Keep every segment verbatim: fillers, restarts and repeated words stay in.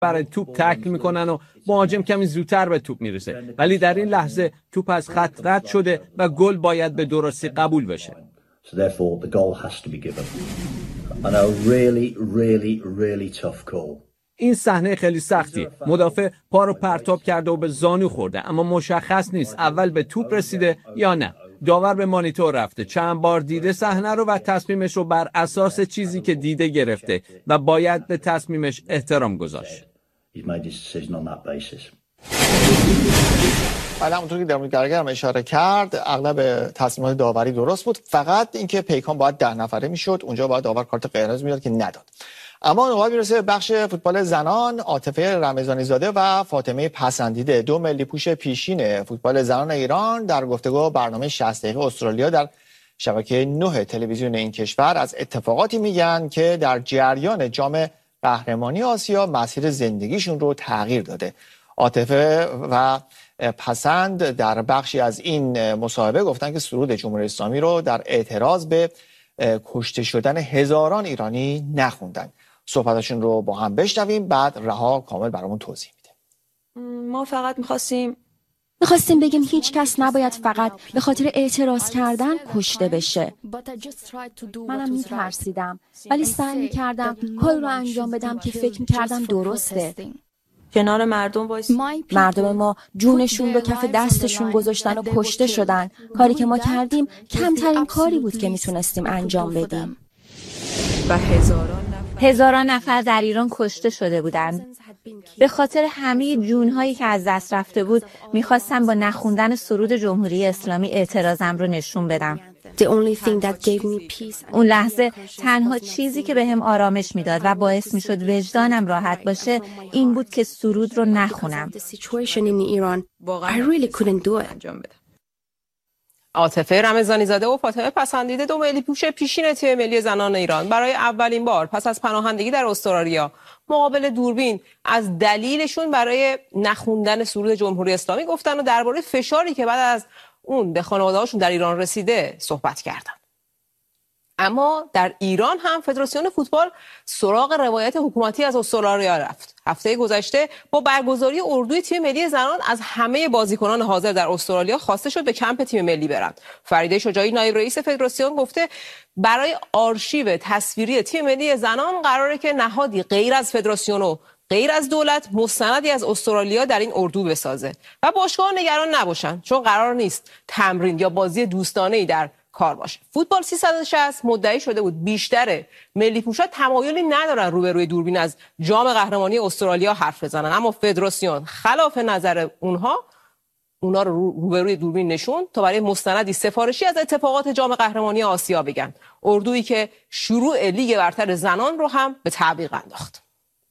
برای توپ تکل میکنن و مهاجم کمی زودتر به توپ میرسه، ولی در این لحظه توپ از خط رد شده و گل باید به درستی قبول بشه. So therefore the goal has to be given. And a really really really tough call. این صحنه خیلی سختیه. مدافع پا رو پرتاب کرده و به زانو خورده، اما مشخص نیست اول به توپ رسیده یا نه. داور به مانیتور رفته، چند بار دیده صحنه رو و تصمیمش رو بر اساس چیزی که دیده گرفته و باید به تصمیمش احترام گذاشت. حالا همونطور که درمون گرگرم اشاره کرد اغلب تصمیمات داوری درست بود، فقط اینکه پیکان باید ده نفره میشد، اونجا باید داور کارت قرمز میداد که نداد. اما نوبت میرسه به بخش فوتبال زنان. عاطفه رمضانی زاده و فاطمه پسندیده، دو ملی پوش پیشین فوتبال زنان ایران، در گفتگو برنامه شصت دقیقه استرالیا در شبکه نه تلویزیون این کشور از اتفاقاتی میگن که در جریان جام قهرمانی آسیا مسیر زندگیشون رو تغییر داده. عاطفه و پسند در بخشی از این مصاحبه گفتن که سرود جمهوری اسلامی رو در اعتراض به کشته شدن هزاران ایرانی نخوندن. صحبتشون رو با هم بشنویم، بعد رها کامل برامون توضیح میده. ما فقط میخواستیم میخواستیم بگیم هیچ کس نباید فقط به خاطر اعتراض کردن کشته بشه. منم میترسیدم، ولی سعی میکردم کار رو انجام بدم که فکر میکردم درسته. کنار مردم وایس مردم ما جونشون رو کف دستشون گذاشتن و کشته شدن. کاری که ما کردیم کمترین کاری بود که میتونستیم انجام بدیم. و هزاران نفر هزاران نفر در ایران کشته شده بودند. به خاطر همه جونهایی که از دست رفته بود میخواستم با نخوندن سرود جمهوری اسلامی اعتراضم رو نشون بدم. اون لحظه تنها چیزی که بهم آرامش میداد و باعث میشد وجدانم راحت باشه این بود که سرود رو نخونم. عاطفه رمضانی زاده و فاطمه پسندیده، دو ملی پوش پیشین تیم ملی زنان ایران، برای اولین بار پس از پناهندگی در استرالیا مقابل دوربین از دلیلشون برای نخوندن سرود جمهوری اسلامی گفتن و درباره فشاری که بعد از اون به خانواده‌هاشون در ایران رسیده صحبت کردن. اما در ایران هم فدراسیون فوتبال سراغ روایت حکومتی از استرالیا رفت. هفته گذشته با برگزاری اردوی تیم ملی زنان از همه بازیکنان حاضر در استرالیا خواسته شد به کمپ تیم ملی برن. فریده شجاعی نایب رئیس فدراسیون گفته برای آرشیو تصویری تیم ملی زنان قراره که نهادی غیر از فدراسیون و غیر از دولت مستندی از استرالیا در این اردو بسازه و باشگاه نگران نباشن، چون قرار نیست تمرین یا بازی دوستانه‌ای در کار باشه. فوتبال سیصد و شصت مدعی شده بود بیشتر ملی پوشا تمایلی ندارن روبروی دوربین از جام قهرمانی استرالیا حرف بزنن، اما فدراسیون خلاف نظر اونها اونا رو روبروی دوربین نشون تا برای مستندی سفارشی از اتفاقات جام قهرمانی آسیا بگن. اردویی که شروع لیگ برتر زنان رو هم به تعویق انداخت.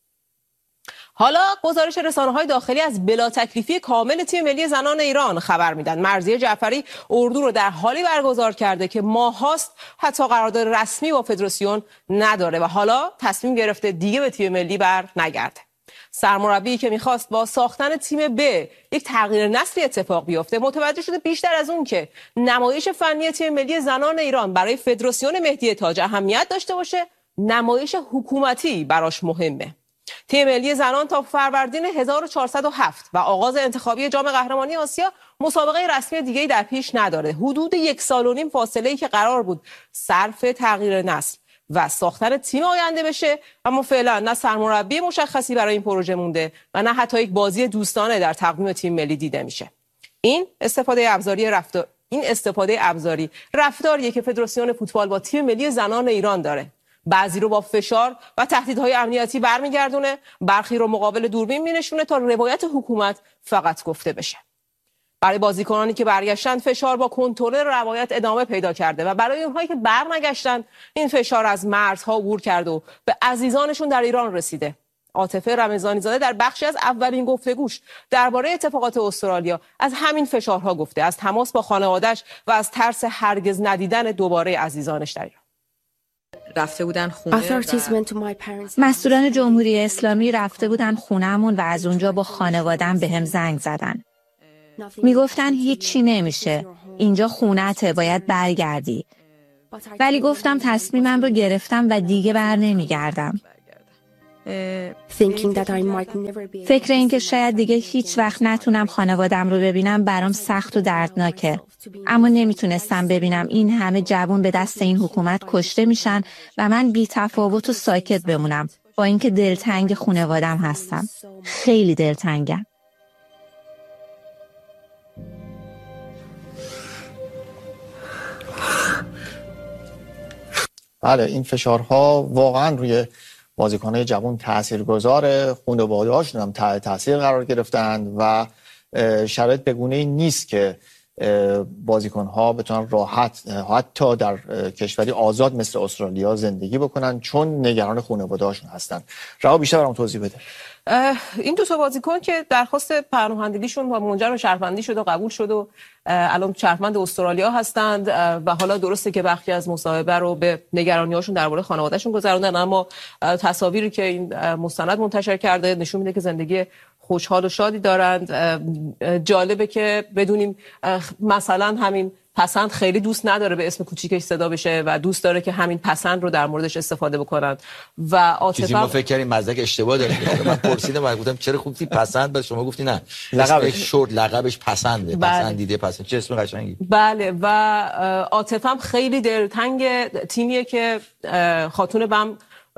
حالا گزارش رسانه‌های داخلی از بلا تکلیفی کامل تیم ملی زنان ایران خبر میدن. مرضیه جعفری اردو رو در حالی برگزار کرده که ماهاست حتی قرارداد رسمی با فدراسیون نداره و حالا تصمیم گرفته دیگه به تیم ملی بر نگرده. سرمربی که میخواست با ساختن تیم ب یک تغییر نسلی اتفاق بیفته متوجه شده بیشتر از اون که نمایش فنی تیم ملی زنان ایران برای فدراسیون مهدی تاج اهمیت داشته باشه، نمایش حکومتی براش مهمه. تیم ملی زنان تا فروردین هزار و چهارصد و هفت و آغاز انتخابی جام قهرمانی آسیا مسابقه رسمی دیگه‌ای در پیش نداره. حدود یک سال و نیم فاصله‌ای که قرار بود صرف تغییر نسل و ساختن تیم آینده بشه، اما فعلا نه سرمربی مشخصی برای این پروژه مونده و نه حتی یک بازی دوستانه در تقویم تیم ملی دیده میشه. این استفاده ابزاری رفتار این استفاده ابزاری رفتاریه که فدراسیون فوتبال با تیم ملی زنان ایران داره. بعضی رو با فشار و تهدیدهای امنیتی برمیگردونه، برخی رو مقابل دوربین مینشونه تا روایت حکومت فقط گفته بشه. برای بازیکنانی که برگشتن فشار با کنترل روایت ادامه پیدا کرده و برای اونهایی که برنگشتن این فشار از مرزها عبور کرده و به عزیزانشون در ایران رسیده. عاطفه رمضانی زاده در بخشی از اولین گفتگوش درباره اتفاقات استرالیا از همین فشارها گفته، از تماس با خانواده‌اش و از ترس هرگز ندیدن دوباره عزیزانش در ایران. رفته بودن خونه مسئولان جمهوری اسلامی رفته بودن خونه‌مون و از اونجا با خانواده‌ام بهم زنگ زدن. میگفتن هیچی نمیشه، اینجا خونته، باید برگردی. ولی گفتم تصمیمم رو گرفتم و دیگه بر نمیگردم. فکر این که شاید دیگه هیچ وقت نتونم خانوادم رو ببینم برام سخت و دردناکه. اما نمیتونستم ببینم این همه جوان به دست این حکومت کشته میشن و من بی تفاوت و ساکت بمونم با اینکه دلتنگ خانوادم هستم. خیلی دلتنگم. بله، این فشارها واقعا روی بازیکن‌های جوان تاثیرگذاره. خانواده‌هاشون هم تحت تاثیر قرار گرفتن و شرایط بگونه‌ای نیست که بازیکن‌ها بتونن راحت حتی در کشوری آزاد مثل استرالیا زندگی بکنن، چون نگران خانواده‌هاشون هستن. رها بیشتر برام توضیح بده. این دو تا بازیکن که درخواست پناهندگیشون با منجر به شهروندی شد و قبول شد و الان شهروند استرالیا هستند و حالا درسته که بخشی از مصاحبه رو به نگرانی‌هاشون درباره خانواده‌شون گذروندن، اما تصاویری که این مستند منتشر کرده نشون میده که زندگی خوشحال و شادی دارند. جالبه که بدونیم مثلا همین پسند خیلی دوست نداره به اسم کوچیکش صدا بشه و دوست داره که همین پسند رو در موردش استفاده بکنن و عاطفه چیزی ما فکر کردیم مزدک اشتباه داره. من پرسیدم و گفتم چرا خوبی پسند، بعد شما گفتی نه لقبش شورت، لقبش پسنده. بله. پسندیده پسند، چه اسم قشنگی. بله، و عاطفه هم خیلی دلتنگ تیمیه که خاتون بم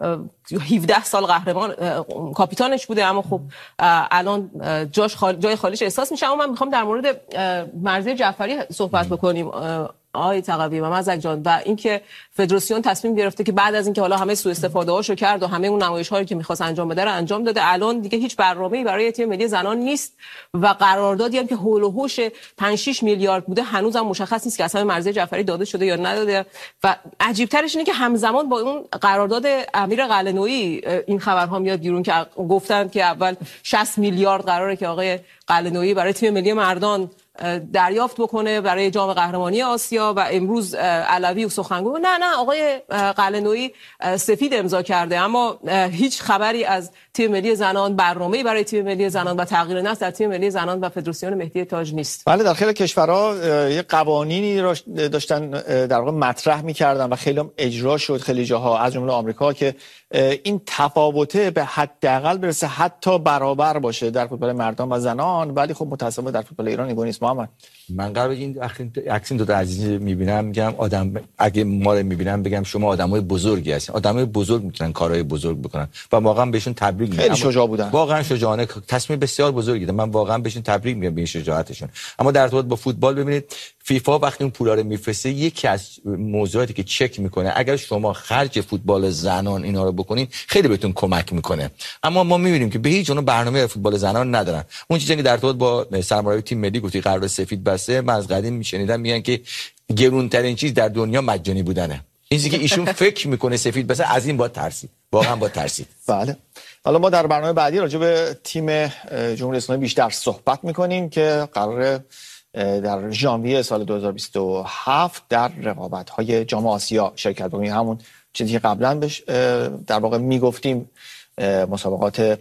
هفده سال قهرمان کاپیتانش بوده، اما خب الان جاش خال... جای خالیش احساس میشه. اما من میخوام در مورد مرضیه جعفری صحبت بکنیم آقای تقوی و مزدک جان، و اینکه فدراسیون تصمیم گرفته که بعد از اینکه حالا همه سوء استفاده هاشو کرد و همه اون نمایش‌هایی که می‌خواست انجام بده رو انجام داده، الان دیگه هیچ برنامه‌ای برای تیم ملی زنان نیست و قراردادی هم که هول و هوش پنج شش میلیارد بوده هنوز هم مشخص نیست که اصلا مرضیه جعفری داده شده یا نداده. و عجیب ترش اینه که همزمان با اون قرارداد امیر قلعه‌نویی این خبرها میاد بیرون که گفتن که اول شصت میلیارد قراره که آقای قلعه‌نویی برای تیم ملی مردان دریافت بکنه برای جام قهرمانی آسیا، و امروز علوی و سخنگو نه نه آقای قلعه‌نویی سفید امضا کرده، اما هیچ خبری از تیم ملی زنان، برنامه‌ای برای تیم ملی زنان و تغییر نسل در تیم ملی زنان و فدراسیون مهدی تاج نیست. بله، در خیلی کشورها یه قوانینی رو داشتن در واقع مطرح می‌کردن و خیلی هم اجرا شد، خیلی جاها از جمله آمریکا، که این تفاوته به حداقل برسه حتی برابر باشه در فوتبال مردان و زنان، ولی خب متأسفانه در فوتبال ایران اینگونه نیست. محمد، من قرار این عکس این دو تا عزیز میبینم میگم آدم، اگه ما رو میبینم بگم شما آدمای بزرگی هستین. آدمای بزرگ میتونن کارهای بزرگ بکنن و واقعا بهشون تبریک میگم. خیلی شجاع بودن، واقعا شجاعانه، تصمیم بسیار بزرگی داشتن. من واقعا بهشون تبریک میگم به این شجاعتشون. اما در ارتباط با فوتبال ببینید فیفا وقتی اون پولا رو میفرسته، یکی از موضوعاتی که چک میکنه اگر شما خرج فوتبال زنان اینا رو بکنین خیلی بهتون کمک میکنه. اما ما میبینیم که به هیچ عنوان برنامه فوتبال زنان ندارن. اون چیزی که در ارتباط با سرمربی تیم ملی گفتی قرارداد سفید بسته، من از قدیم میشنیدم میگن که گرونترین چیز در دنیا مجانی بودنه. این چیزی که ایشون فکر میکنه سفید بسته، از این با ترسید، واقعا با ترسید. بله، حالا ما در برنامه بعدی راجع به تیم جمهوری اسلامی بیشتر صحبت میکنیم که قراره در ژانویه سال دو هزار و بیست و هفت در رقابت‌های جام آسیا شرکت بکنیم. همون چیزی که قبلا بهش در واقع میگفتیم مسابقات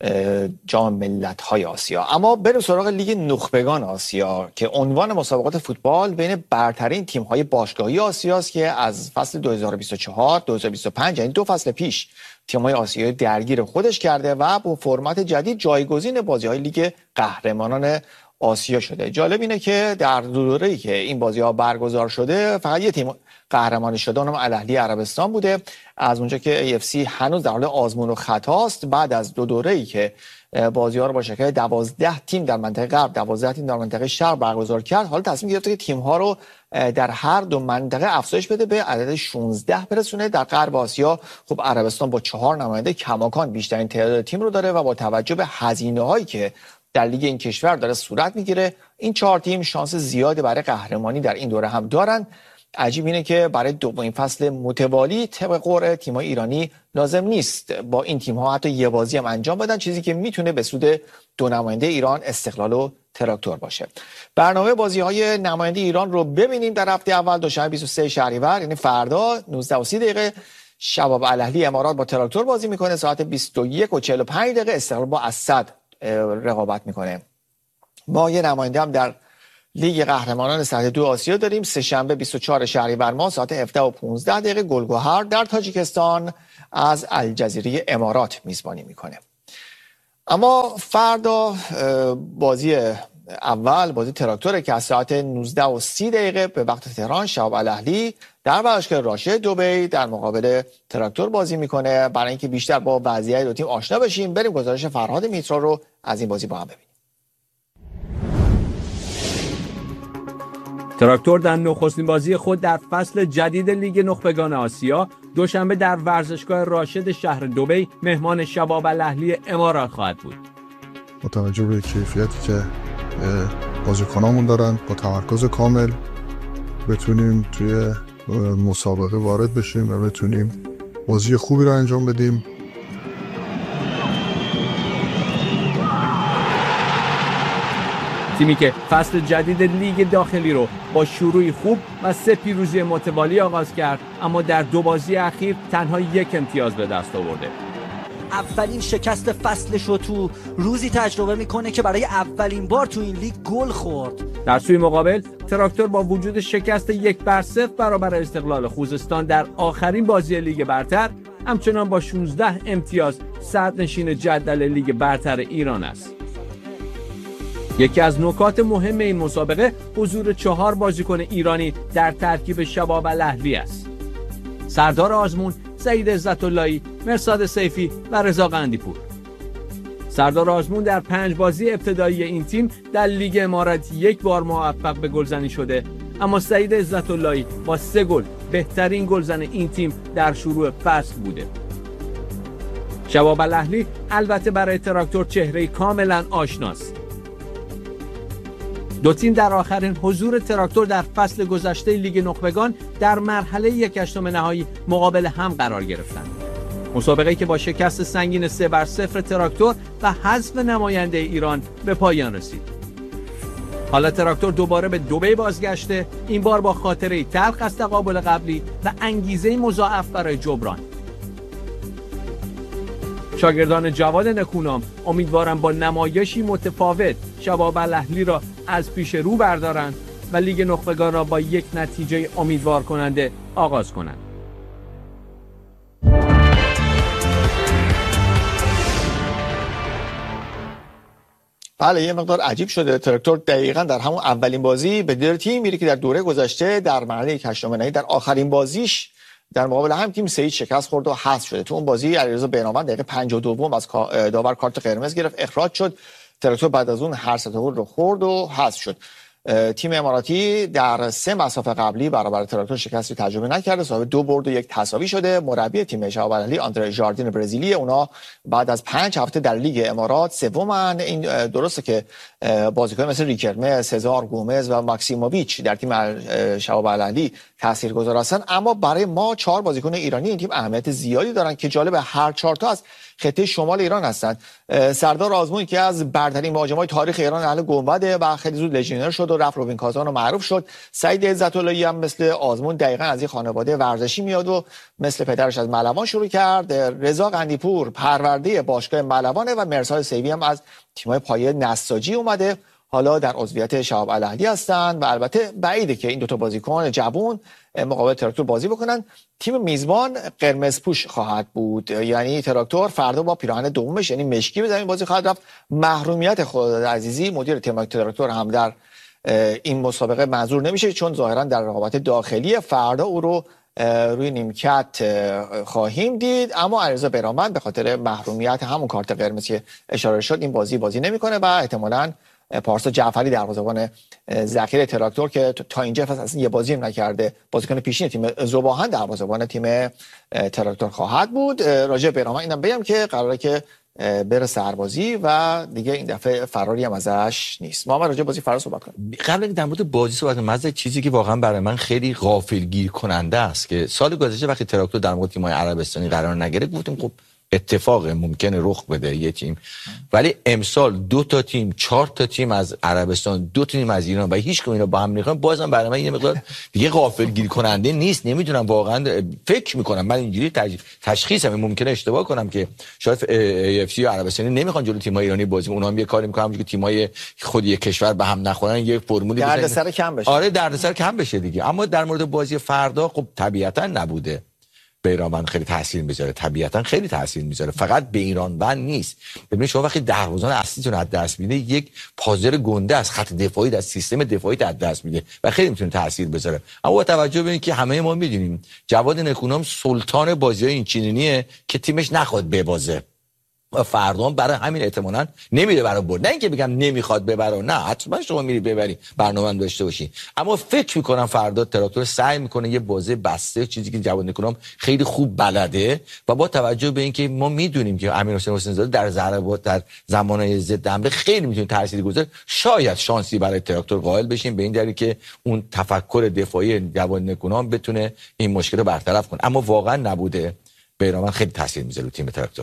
جام ملت‌های آسیا. اما بریم سراغ لیگ نخبگان آسیا که عنوان مسابقات فوتبال بین برترین تیم‌های باشگاهی آسیا است که از فصل دو هزار و بیست و چهار دو هزار و بیست و پنج یعنی دو فصل پیش تیم‌های آسیایی درگیر خودش کرده و با فرمت جدید جایگزین بازی‌های لیگ قهرمانان آسیا شده. جالب اینه که در دو دوره‌ای که این بازی‌ها برگزار شده فقط یه تیم قهرمانی شده، اونم الاهلی عربستان بوده. از اونجا که ای اف سی هنوز در حال آزمون و خطاست، بعد از دو دوره‌ای که بازی‌ها رو با شرکت دوازده تیم در منطقه غرب، دوازده تیم در منطقه شرق برگزار کرد، حالا تصمیم گرفته که تیم‌ها رو در هر دو منطقه افزایش بده، به عدد شانزده برسونه. در غرب آسیا خب عربستان با چهار نماینده کماکان بیشترین تعداد تیم رو داره و با توجه به هزینه‌هایی که در لیگ این کشور داره صورت میگیره، این چهار تیم شانس زیادی برای قهرمانی در این دوره هم دارن. عجیب اینه که برای دومین فصل متوالی طبق قرعه تیم‌های ایرانی لازم نیست با این تیم‌ها حتی یه بازی هم انجام بدن، چیزی که میتونه به سود دو نماینده ایران، استقلال و تراکتور باشه. برنامه بازی‌های نماینده ایران رو ببینیم. در هفته اول دوشنبه بیست و سه شهریور یعنی فردا نوزده و سی دقیقه شباب الاهلی امارات با تراکتور بازی میکنه. ساعت بیست و یک و چهل و پنج دقیقه استقلال با اسد رقابت میکنه. ما یه نماینده هم در لیگ قهرمانان سطح دو آسیا داریم. سه شنبه بیست و چهارم شهریور ماه ساعت هفده و پانزده دقیقه گلگهر در تاجیکستان از الجزیره امارات میزبانی میکنه. اما فردا بازی اول بازی تراکتور که از ساعت نوزده و سی دقیقه به وقت تهران شهاب الاهلی در ورزشگاه راشد دبی در مقابل تراکتور بازی میکنه. برای اینکه بیشتر با وضعیت دو تیم آشنا بشیم بریم گزارش فرهاد میترا رو از این بازی با هم ببینیم. تراکتور در نخستین بازی خود در فصل جدید لیگ نخبگان آسیا دوشنبه در ورزشگاه راشد شهر دبی مهمان شباب الاهلی امارات خواهد بود. با توجه به کیفیتی که بازیکنامون دارن با تمرکز کامل بتونیم توی مسابقه وارد بشیم و بتونیم بازی خوبی رو انجام بدیم. تیمی که فصل جدید لیگ داخلی رو با شروعی خوب و سه پیروزی متوالی آغاز کرد اما در دو بازی اخیر تنها یک امتیاز به دست آورده. اولین شکست فصلش رو تو روزی تجربه میکنه که برای اولین بار تو این لیگ گل خورد. در سوی مقابل تراکتور با وجود شکست یک بر صفر برابر استقلال خوزستان در آخرین بازی لیگ برتر همچنان با شانزده امتیاز صدرنشین جدول لیگ برتر ایران است. یکی از نکات مهم این مسابقه حضور چهار بازیکن ایرانی در ترکیب شباب الاهلی است. سردار آزمون، سعید عزت‌اللهی، مرصاد سیفی و رضا قندی‌پور. سردار آزمون در پنج بازی ابتدایی این تیم در لیگ امارات یک بار موفق به گلزنی شده اما سعید عزت‌اللهی با سه گل بهترین گلزن این تیم در شروع فصل بوده. شباب الاهلی البته برای تراکتور چهره کاملا آشناست. دو تیم در آخرین حضور تراکتور در فصل گذشته لیگ نخبگان در مرحله یک هشتم نهایی مقابل هم قرار گرفتند. مسابقه‌ای که با شکست سنگین سه بر صفر تراکتور و حذف نماینده ایران به پایان رسید. حالا تراکتور دوباره به دبی بازگشته، این بار با خاطره تلخ از تقابل قبلی و انگیزه مضاعف برای جبران. شاگردان جواد نکونام امیدوارم با نمایشی متفاوت شباب الاهلی را از پیش رو بردارند و لیگ نخبگان را با یک نتیجه امیدوار کننده آغاز کنند. بله یه مقدار عجیب شده. تراکتور دقیقاً در همون اولین بازی به در تیم میره که در دوره گذشته در مرحله یک هشتم نهایی در آخرین بازیش در مقابل هم تیم سه هیچ شکست خورد و حذف شده. تو اون بازی علیرضا بینامند دقیقه پنجاه و دو از داور کارت قرمز گرفت، اخراج شد. تراکتور بعد از اون هر سه تا گل رو خورد و حذف شد. تیم اماراتی در سه مسافه قبلی برابر تراکتور شکستی تجربه نکرده، صاحب دو برد و یک تساوی شده. مربی تیم شباب الاهلی آندره ژاردین برزیلی، اونا بعد از پنج هفته در لیگ امارات سومن. این درسته که بازیکن مثل ریکرمه، سزار گومز و ماکسیموویچ در تیم شباب الاهلی تاثیرگذار هستن، اما برای ما چهار بازیکن ایرانی این تیم اهمیت زیادی دارن که جالب هر چهار تا از خطه شمال ایران هستند. سردار آزمون که از برترین مهاجمای تاریخ ایران اهل گنبده و خیلی زود لژیونر شد و رفت روبین کازان و معروف شد. سعید عزت‌اللهی هم مثل آزمون دقیقاً از این خانواده ورزشی میاد و مثل پدرش از ملوان شروع کرد. رضا قندی‌پور پرورده باشگاه ملوانه و مرصاد سیفی هم از تیم‌های پایه نساجی اومده، حالا در عضویت شباب الاهلی هستند و البته بعیده که این دو تا بازیکن جوان مقابل تراکتور بازی بکنن. تیم میزبان قرمز پوش خواهد بود، یعنی تراکتور فردا با پیراهن دومش یعنی مشکی به زمین بازی خواهد رفت. محرومیت خداداد عزیزی مدیر تیم تراکتور هم در این مسابقه منظور نمیشه چون ظاهرا در رقابت داخلی فردا او رو روی نیمکت خواهیم دید، اما علیرضا بینامند به خاطر محرومیت همون کارت قرمز که اشاره شد این بازی بازی نمیکنه و احتمالاً پارسا جعفری دروازه‌بان ذخیره تراکتور که تا اینجا فصل اصلا یه بازی هم نکرده، بازیکن پیشین تیم ذوباهن دروازه‌بان تیم تراکتور خواهد بود. راجع به بینامند اینم بگم که قراره که بره سربازی و دیگه این دفعه فراری هم ازش نیست. ما راجع بازی فرار صحبت کنیم. قبل اینکه در مورد بازی صحبت کنیم، از چیزی که واقعا برای من خیلی غافلگیر کننده است که سال گذشته وقتی تراکتور در مورد تیم‌های عربستانی قرار نگرفت گفتیم خب اتفاق ممکنه رخ بده یه تیم، ولی امسال دو تا تیم، چهار تا تیم از عربستان، دو تا تیم از ایران و هیچ کدوم اینا با هم نمیخوان، بازم برای من یه مقدار دیگه غافلگیر کننده نیست. نمیدونم واقعا، فکر میکنم من اینجوری تشخیصم ممکنه اشتباه کنم که شاید ای اف سی و عربستانی نمیخوان جلوی تیم‌های ایرانی بازی، اونها هم یه کاری میکنن که تیم‌های خود یک کشور به هم نخورن، یه فرمولی دردسر کم بشه. آره دردسر کم بشه دیگه. اما در مورد بازی فردا خب طبیعتا نبوده بیرانوند خیلی تاثیر میذاره، طبیعتا خیلی تاثیر میذاره، فقط بیرانوند نیست. ببینید شما وقتی دروازه‌بان اصلیتون از دست میده، یک پازر گنده از خط دفاعی، از سیستم دفاعی از دست میده و خیلی میتونه تاثیر بذاره. اما با توجه به اینکه همه ما میدونیم جواد نکونام سلطان بازی‌های این چینیه که تیمش نخواد ببازه و فردا برای همین احتمالاً نمیره برای برد. نه اینکه بگم نمیخواد ببره، نه حتما شما میری ببری، برنامه داشته باشی. اما فکر میکنم فردا تراکتور سعی میکنه یه بازی بسته، چیزی که جواد نکونام خیلی خوب بلده و با توجه به اینکه ما میدونیم که امیر حسین حسین زاده در ضربات در زمانهای ضد حمله خیلی میتونه تاثیرگذار، شاید شانسی برای تراکتور قائل بشیم به این دلیل که اون تفکر دفاعی جواد نکونام بتونه این مشکل رو برطرف کنه. اما واقعا نبوده بیرانوند خیلی تاثیر میذاره تیم تراکتور.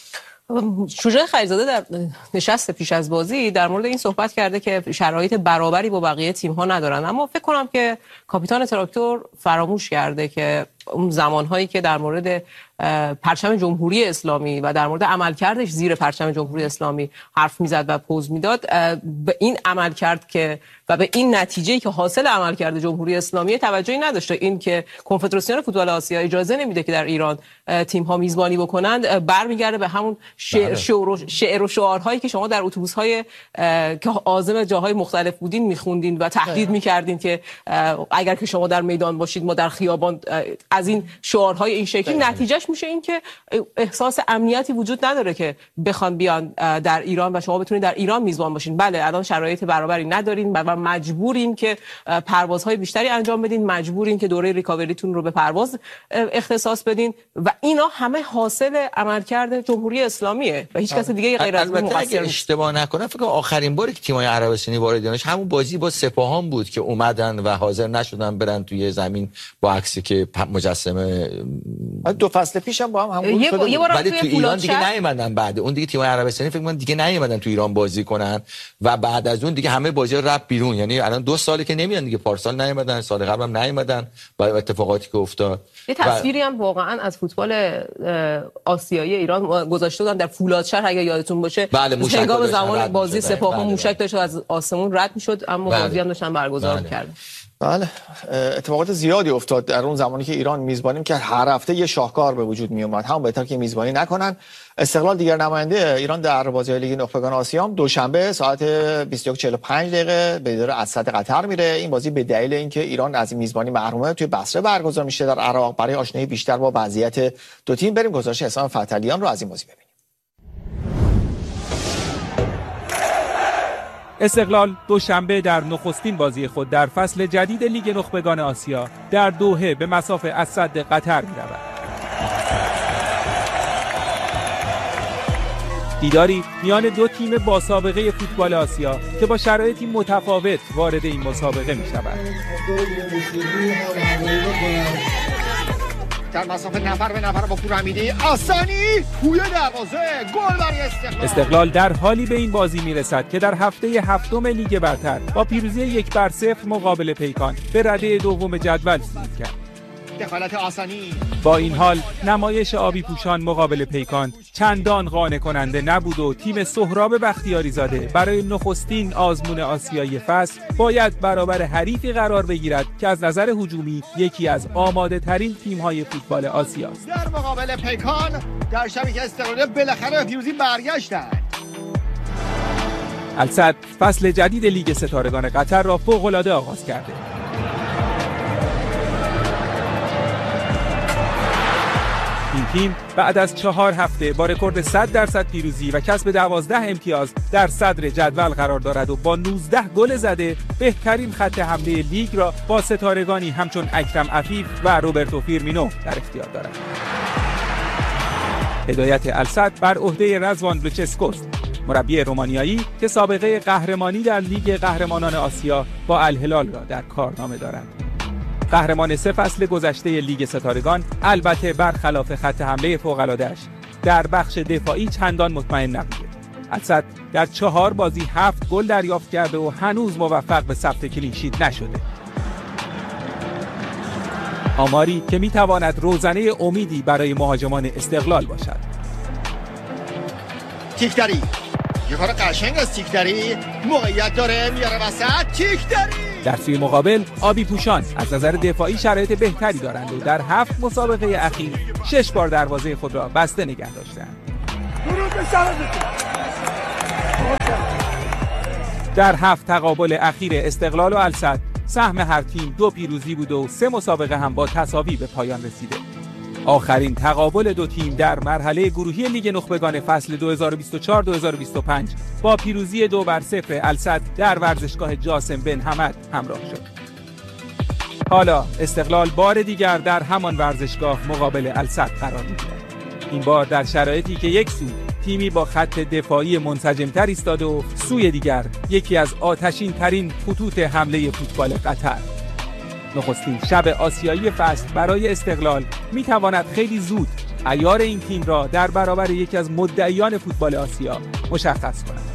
شجاع خلیلزاده در نشست پیش از بازی در مورد این صحبت کرده که شرایط برابری با بقیه تیم‌ها ندارن، اما فکر کنم که کاپیتان تراکتور فراموش کرده که اون زمانهایی که در مورد پرچم جمهوری اسلامی و در مورد عملکردش زیر پرچم جمهوری اسلامی حرف میزد و پوز میداد، به این عملکرد که و به این نتیجه‌ای که حاصل عملکرد جمهوری اسلامی توجهی نداشته. این که کنفدراسیون فوتبال آسیا اجازه نمیده که در ایران تیم‌ها میزبانی بکنند، برمیگرده به همون شعر, شعر و شعارهایی که شما در اتوبوس‌های که عازم جاهای مختلف بودین میخوندین و تهدید میکردین که اگر که شما در میدان باشید ما در خیابان، از این شعارهای این شکلی. نتیجهش میشه این که احساس امنیتی وجود نداره که بخوان بیان در ایران و شما بتونید در ایران میزبان باشین. بله الان شرایط برابری ندارین و مجبورین که پروازهای بیشتری انجام بدین، مجبورین که دوره ریکاوریتون رو به پرواز اختصاص بدین و اینا همه حاصل عملکرد جمهوری اسلامیه و هیچ کس دیگه غیر از اون اگر اشتباه نکنم فکر کنم آخرین باری که تیم‌های عربستانی وارد ایرانش همون بازی با سپاهان بود که اومدن و حاضر نشدن برن توی زمین با عکسی که مجسمه دو فصل پیشم با هم هم شده، ولی تو ایران دیگه نیومدن. بعد اون دیگه تیم‌های عربستانی فکر کنم دیگه نیومدن تو ایران بازی کنن و بعد از اون دیگه همه بازی‌ها رفت بیرون. یعنی الان دو ساله که نمیان دیگه، پارسال نیومدن، سال قبل هم نیومدن با اتفاقاتی که افتاد. یه تصویری هم واقعا از فوتبال آسیایی ایران گذاشته بودن در فولادشهر اگه یادتون باشه. بله، هنگام زمان بازی سپاهان بله موشک داشت از آسمون رد میشد، اما بله. بازی هم داشتن برگزار می‌کردن. بله اتفاقات زیادی افتاد در اون زمانی که ایران میزبانی که هر هفته یه شاهکار به وجود می اومد. هم بهتر که میزبانی نکنن. استقلال دیگر نماینده ایران در بازی لیگ نخبگان آسیا هم دوشنبه ساعت بیست و یک و چهل و پنج دقیقه به دیدار اسد قطر میره. این بازی به دلیل اینکه ایران از این میزبانی محرومه توی بصره برگزار میشه در عراق. برای آشنایی بیشتر با وضعیت دو تیم بریم گزارش حسام فتحعلیان رو از این بازی ببینیم. استقلال دوشنبه در نخستین بازی خود در فصل جدید لیگ نخبگان آسیا در دوحه به مصاف اسد قطر می‌رود. دیداری میان دو تیم با سابقه فوتبال آسیا که با شرایطی متفاوت وارد این مسابقه می‌شود. در مسافت نفر به نفر با پورحمیدی آسانی توی دروازه گل برای استقلال. استقلال در حالی به این بازی میرسد که در هفته هفتم لیگ برتر با پیروزی یک بر صفر مقابل پیکان به رده دوم جدول صعود کرد. دخالت آسانی. با این حال نمایش آبی پوشان مقابل پیکان چندان قانع کننده نبود و تیم سهراب بختیاری زاده برای نخستین آزمون آسیایی فصل باید برابر حریفی قرار بگیرد که از نظر هجومی یکی از آماده ترین تیم‌های فوتبال آسیا است. در مقابل پیکان در شبی که استقلال بالاخره پیروزی برگشتند. الصد فصل جدید لیگ ستارگان قطر را فوق‌العاده آغاز کرده. این تیم بعد از چهار هفته با رکورد صد درصد پیروزی و کسب دوازده امتیاز در صدر جدول قرار دارد و با نوزده گل زده بهترین خط حمله لیگ را با ستارگانی همچون اکرم عفیف و روبرتو فیرمینو در اختیار دارد. هدایت الصد بر عهده رضوان لوچسکوست، مربی رومانیایی که سابقه قهرمانی در لیگ قهرمانان آسیا با الهلال را در کارنامه دارد. قهرمان سه فصل گذشته لیگ ستارگان البته برخلاف خط حمله فوق‌العاده‌اش در بخش دفاعی چندان مطمئن نبوده. الصد در چهار بازی هفت گل دریافت کرده و هنوز موفق به ثبت کلین شیت نشده. آماری که میتواند روزنه امیدی برای مهاجمان استقلال باشد. تیکدری یه کار قشنگ از تیکدری، موقعیت داره میاره وسط. تیکدری در سوی مقابل آبی پوشان از نظر دفاعی شرایط بهتری دارند و در هفت مسابقه اخیر شش بار دروازه خود را بسته نگه داشتند. در هفت تقابل اخیر استقلال و الصد سهم هر تیم دو پیروزی بود و سه مسابقه هم با تساوی به پایان رسیده. آخرین تقابل دو تیم در مرحله گروهی لیگ نخبگان فصل دو هزار و بیست و چهار دو هزار و بیست و پنج با پیروزی دو بر صفر الصد در ورزشگاه جاسم بن حمد همراه شد. حالا استقلال بار دیگر در همان ورزشگاه مقابل الصد قرار می‌گیرد. این بار در شرایطی که یک سو تیمی با خط دفاعی منسجم‌تر ایستاده و سوی دیگر یکی از آتشین ترین خطوط حمله فوتبال قطر. نخستین شب آسیایی فصل برای استقلال میتواند خیلی زود عیار این تیم را در برابر یکی از مدعیان فوتبال آسیا مشخص کند.